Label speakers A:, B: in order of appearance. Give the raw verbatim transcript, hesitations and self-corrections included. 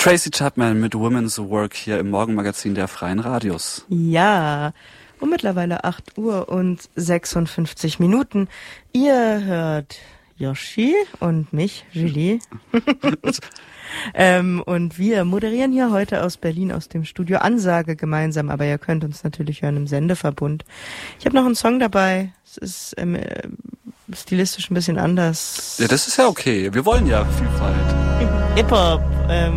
A: Tracy Chapman mit Women's Work hier im Morgenmagazin der Freien Radios.
B: Ja, um mittlerweile acht Uhr und sechsundfünfzig Minuten. Ihr hört Yoshi und mich, Julie. ähm, und wir moderieren hier heute aus Berlin, aus dem Studio Ansage gemeinsam, aber ihr könnt uns natürlich hören im Sendeverbund. Ich habe noch einen Song dabei. Es ist ähm, stilistisch ein bisschen anders.
A: Ja, das ist ja okay. Wir wollen ja Vielfalt.
B: Hip-Hop. Ähm,